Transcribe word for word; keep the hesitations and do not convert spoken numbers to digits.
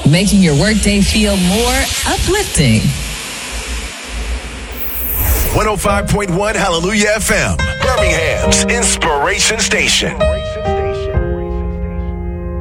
making your workday feel more uplifting. one oh five point one Hallelujah F M, Birmingham's Inspiration Station.